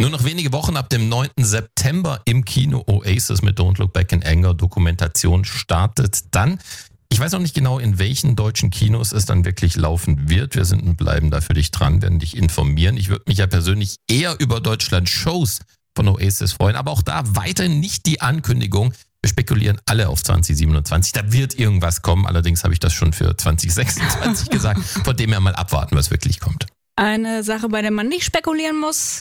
Nur noch wenige Wochen ab dem 9. September im Kino. Oasis mit Don't Look Back in Anger. Dokumentation startet dann. Ich weiß noch nicht genau, in welchen deutschen Kinos es dann wirklich laufen wird. Wir sind und bleiben da für dich dran, werden dich informieren. Ich würde mich ja persönlich eher über Deutschland-Shows von Oasis freuen, aber auch da weiterhin nicht die Ankündigung. Wir spekulieren alle auf 2027. Da wird irgendwas kommen. Allerdings habe ich das schon für 2026 gesagt. Von dem her mal abwarten, was wirklich kommt. Eine Sache, bei der man nicht spekulieren muss,